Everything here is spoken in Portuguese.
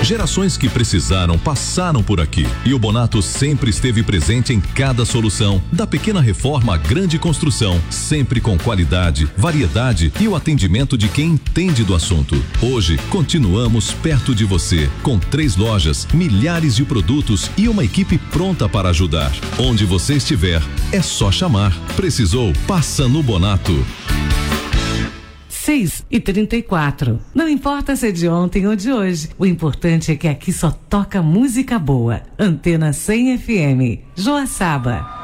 Gerações que precisaram passaram por aqui e o Bonato sempre esteve presente em cada solução, da pequena reforma à grande construção, sempre com qualidade, variedade e o atendimento de quem entende do assunto. Hoje, continuamos perto de você, com 3 lojas, milhares de produtos e uma equipe pronta para ajudar. Onde você estiver, é só chamar. Precisou? Passa no Bonato. 6h34. Não importa se é de ontem ou de hoje, o importante é que aqui só toca música boa. Antena 100 FM, Joaçaba.